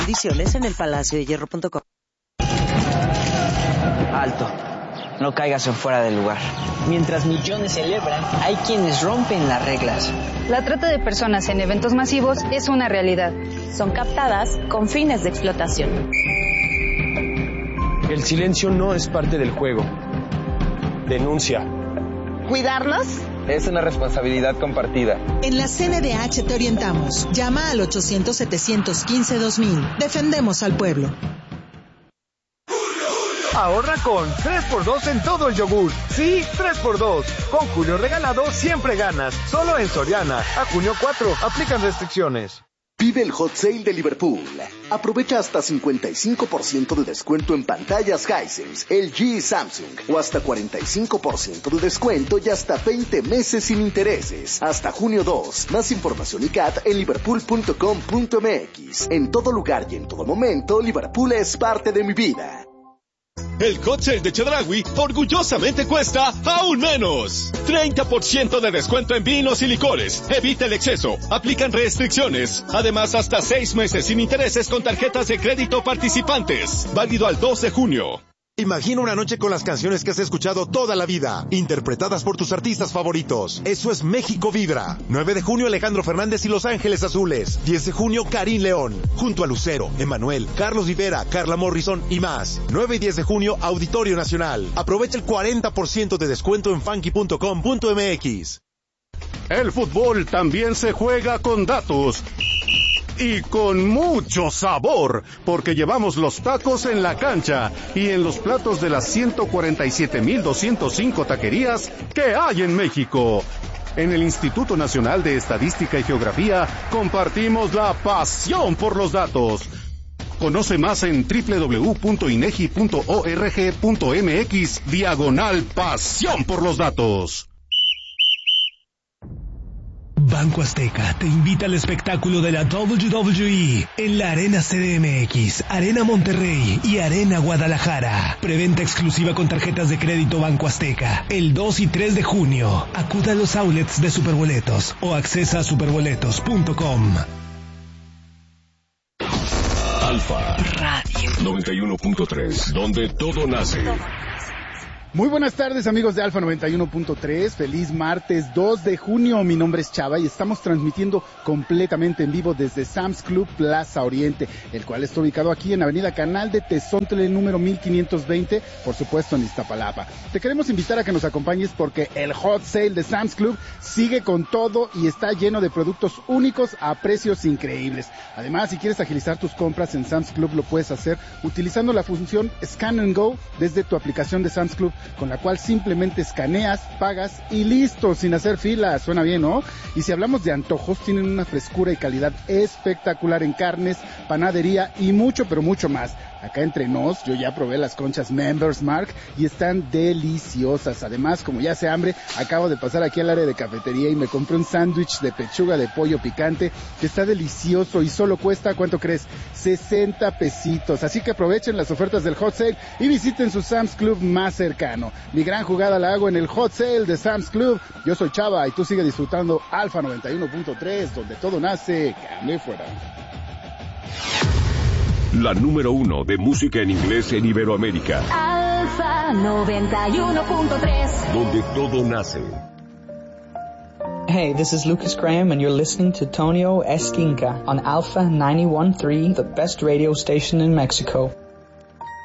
Condiciones en elpalaciodehierro.com. Alto. No caigas en fuera del lugar. Mientras millones celebran, hay quienes rompen las reglas. La trata de personas en eventos masivos es una realidad. Son captadas con fines de explotación. El silencio no es parte del juego. Denuncia. ¿Cuidarnos? Es una responsabilidad compartida. En la CNDH te orientamos. Llama al 800-715-2000. Defendemos al pueblo. Ahorra con 3x2 en todo el yogur. Sí, 3x2. Con Julio Regalado siempre ganas. Solo en Soriana. A junio 4. Aplican restricciones. Vive el Hot Sale de Liverpool. Aprovecha hasta 55% de descuento en pantallas Hisense, LG y Samsung. O hasta 45% de descuento y hasta 20 meses sin intereses. Hasta junio 2. Más información y CAT en liverpool.com.mx. En todo lugar y en todo momento, Liverpool es parte de mi vida. El Hot Sale de Chedraui orgullosamente cuesta aún menos. 30% de descuento en vinos y licores. Evita el exceso. Aplican restricciones. Además, hasta 6 meses sin intereses con tarjetas de crédito participantes. Válido al 2 de junio. Imagina una noche con las canciones que has escuchado toda la vida, interpretadas por tus artistas favoritos. Eso es México Vibra. 9 de junio, Alejandro Fernández y Los Ángeles Azules. 10 de junio, Karim León. Junto a Lucero, Emanuel, Carlos Rivera, Carla Morrison y más. 9 y 10 de junio, Auditorio Nacional. Aprovecha el 40% de descuento en funky.com.mx. El fútbol también se juega con datos. Y con mucho sabor, porque llevamos los tacos en la cancha y en los platos de las 147,205 taquerías que hay en México. En el Instituto Nacional de Estadística y Geografía compartimos la pasión por los datos. Conoce más en www.inegi.org.mx/pasión por los datos. Banco Azteca te invita al espectáculo de la WWE en la Arena CDMX, Arena Monterrey y Arena Guadalajara. Preventa exclusiva con tarjetas de crédito Banco Azteca el 2 y 3 de junio. Acuda a los outlets de Superboletos o accesa a superboletos.com. Alfa Radio 91.3, donde todo nace. Muy buenas tardes, amigos de Alfa 91.3, feliz martes 2 de junio, mi nombre es Chava y estamos transmitiendo completamente en vivo desde Sam's Club Plaza Oriente, el cual está ubicado aquí en Avenida Canal de Tezontle, número 1520, por supuesto en Iztapalapa. Te queremos invitar a que nos acompañes porque el Hot Sale de Sam's Club sigue con todo y está lleno de productos únicos a precios increíbles. Además, si quieres agilizar tus compras en Sam's Club, lo puedes hacer utilizando la función Scan and Go desde tu aplicación de Sam's Club, con la cual simplemente escaneas, pagas y listo, sin hacer fila. Suena bien, ¿no? Y si hablamos de antojos, tienen una frescura y calidad espectacular en carnes, panadería y mucho, pero mucho más. Acá entre nos, yo ya probé las conchas Members Mark y están deliciosas. Además, como ya hace hambre, acabo de pasar aquí al área de cafetería y me compré un sándwich de pechuga de pollo picante que está delicioso y solo cuesta, ¿cuánto crees? 60 pesitos. Así que aprovechen las ofertas del Hot Sale y visiten su Sam's Club más cercano. Mi gran jugada la hago en el Hot Sale de Sam's Club. Yo soy Chava y tú sigue disfrutando Alfa 91.3, donde todo nace, cambio y fuera. La número 1 de música en inglés en Iberoamérica. Alfa 91.3. Donde todo nace. Hey, this is Lucas Graham and you're listening to Tonio Esquinca on Alpha 91.3, the best radio station in Mexico.